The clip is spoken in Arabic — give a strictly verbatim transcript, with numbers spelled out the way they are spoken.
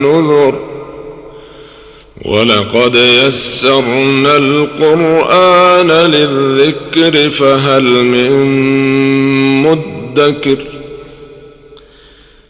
نذر ولقد يسرنا القرآن للذكر فهل من مدكر